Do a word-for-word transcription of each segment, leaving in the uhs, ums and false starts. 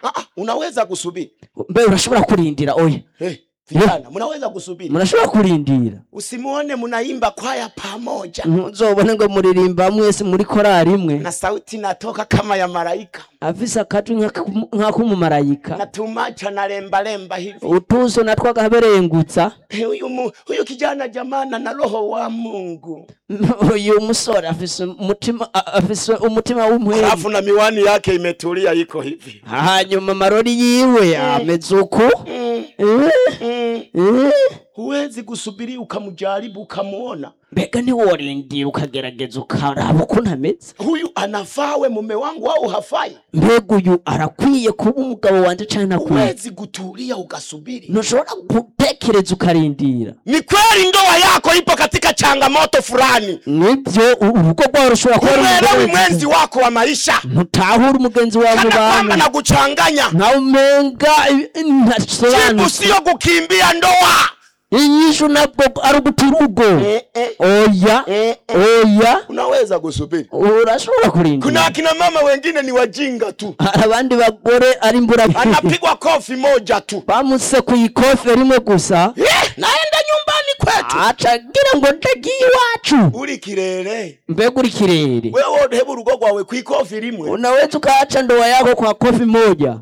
Ah, unaweza kusubiri. Mbe urashobora kurindira oya. Hey, vijana, mnaweza kusubiri. Mnashobora kurindira. Usimuone mnaimba kwaya pamoja. Uzobone ngo muririmba mwese muri korari imwe. Na sauti natoka kama ya malaika. Afisa katu nka kumu malaika. Na tumacha na lemba lemba hivi. Utuso natwa gaberengutsa. Huyu huyu kijana jamana na roho wa Mungu. Uyu musore afisa umutima afisa umutima w'umwere. Alafu na miwani yake imetulia iko hivi. Hanyuma marori yiwe amezuku. Mm. Mm. Mm. Huwezi kusubiri ukamujaribu ukamuona. Mbega ni worindira ukagerageza ukaraba uko ntameze. Huyu anafawe mume wangu au hafai? Mbega uyu arakwiye kuba umugabo wanje cyane nakwiye. Huwezi gutulia ukasubiri. Ntushobora gutekereza ukarindira. Ni kweli ndoa yako ipo katika changamoto fulani. Nibyo urugo rwawe rushobora kuba umeelewi mwenzi wako wa maisha. Ntahura umugenzi wawe mu bana. Kana na guchanganya. Na umenga ntasobanura. Sio kukimbia ndoa. Inyishu nabwo aruguturugo. Eh, eh. Oya. Eh, eh. Oya. Unaweza kusubiri. Urashobora kurindira. Kuna akina mama wengine ni wajinga tu. Abandi bagore ari mbura. Anapigwa kofi moja tu. Bamuse kuyikofe rimwe gusa. Eh, naenda nyumbani kwetu. Acagira ngo ndagiye iwacu. Uri kirere. Mbega uri kirere. Wewe hebu urugo rwawe kwikofi rimwe. Unaweza ukaacha ndoa yako kwa kofi moja.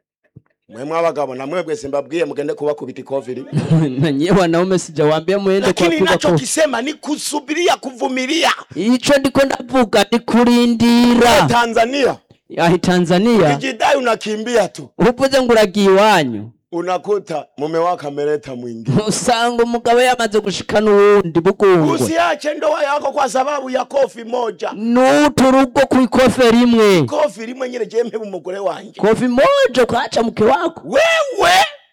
Mwemwe abagabo na mwebwe simbabwiye mugende kuba kubita ikofi rimwe. Na nyewe wanaume sijawaambia muende kwa kuba. Lakini ninachokisema ni kusubiria, kuvumilia. Ico ndiko ndavuga ni kurindira. Tanzania. Ya Tanzania. Ukijidai unakimbia tu. Uvuze ngo uragiye iwanyu. Unakuta mume wako ameleta mwingi. Usanga umugabo yamaze gushikana uwundi bugungwe. Usiache ndoa yako kwa sababu ya kofi moja. Nuturugo ku ikofe rimwe. Kofi rimwe nyine je mpe umugore wanje. Kofi moja ukaacha mke wako. Wewe,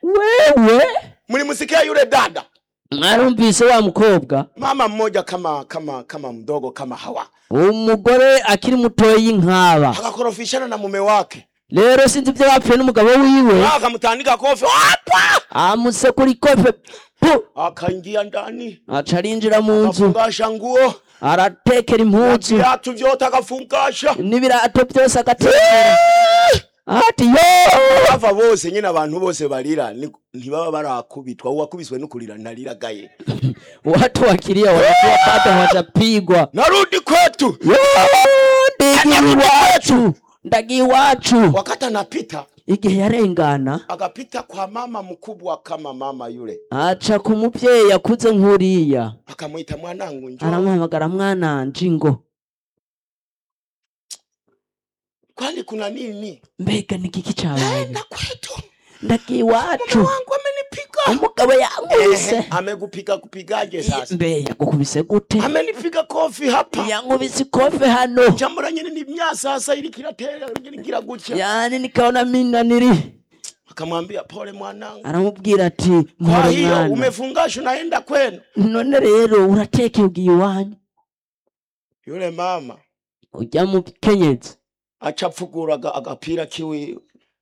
wewe. Muri musikia yule dada. Narumvise wa mukobwa. Mama mmoja kama kama kama mdogo kama Hawa. Umugore akiri mutoyi nkaba. Akakorofishana na mume wake. Lero sinzi byo bapfe n'umugabo wiwe. Akamutandika kofi. Apa! Amuse kuri kofe. Akaingia ndani. Acarinjira mu nzu. Afungasha nguo. Aratekera impuzu. Ibirato byose akafungasha. N'ibirato byose agatekera. Ati yo! Ava bose nyine abantu bose barira ntibaba barakubitwa. Uwakubiswe no kurira ntariragaye. Watu wakilia wanapata watapigwa. Narudi kwetu. Yo! Ndigi wacu. Ndagi wacu. Wakati anapita igihe yarengana agapita kwa mama mkubwa kama mama yule. Acha kumuvyeyi yakuze nkuriya. Akamuita mwanangu njoo. Aramuhamagara mwana njingo. Kwani kuna nini? Mbega ni kiki cyabaye? Na kwetu. Ndagi wacu. Mama wangu amenipiga. Umugabo yankubise. Eh, amekupiga kupigaje sasa? Mbe yakukubise gute? Amenipiga kofi hapa. Yankubise kofi hano. Jambo nyine ni mya sasa ili kiratera ngira gutya. Yani nikaona mina niri. Akamwambia pole mwanangu. Aramubwira ati mpore mwana. Kwa hiyo umefungasha unaenda kwenu. None rero urateke ugiye iwanyu. Yule mama ujya mu kenyezi acapfuguraga agapira kiwi.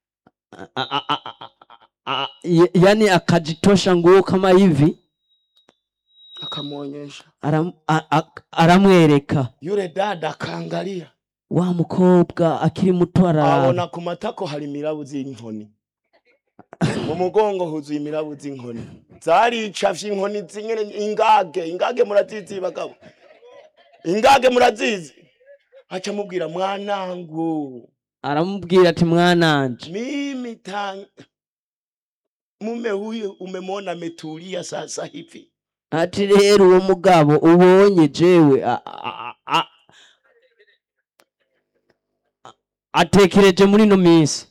Yani akajitosha nguo kama hivi. Akamuonyesha. Aram, aramwereka. Yule dada akaangalia. Wa mukobwa akiri muto ara. Abona ku matako hari mirabu z'inkoni. Mu mugongo huzuye imirabu z'inkoni. Zari icafye inkoni zinyene ingage, ingage murazizi bagabo. Ingage murazizi. Acha mubwira mwanangu. Aramubwira ati mwananje. Mimi tang mume huyo umemwona ametulia sasa hivi. Ati rero uwo mugabo ubonye jewe atekereje muri no minsi.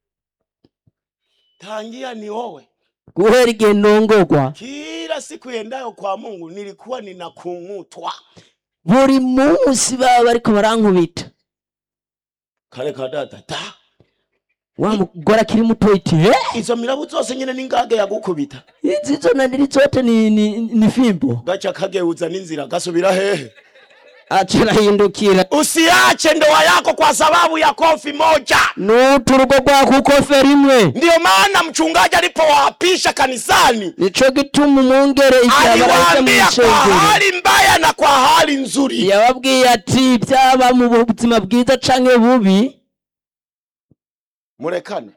Tangia ni wowe. Guhera igihe ndongorwa. Kila siku yendayo kwa Mungu nilikuwa ninakungutwa. Buri munsi baba bariko barankubita. Kale kadata ta. Wa mugora kiri muto iti eh izo mirabu zose nyene n'ingage yagukubita. Izo nandiri zote ni ni, ni fimbo. Gacha kageuza n'inzira gasubira hehe. Achira hindukira. Usiache ndoa yako kwa sababu ya kofi moja. Nuturugo kwa kukofe rimwe. Ndio maana mchungaji alipowaapisha kanisani. Nico gituma umwongere icyabaraje mu kwa hali mbaya na kwa hali nzuri. Yababwiye ati byaba mu buzima bwiza canke bubi. Murekane.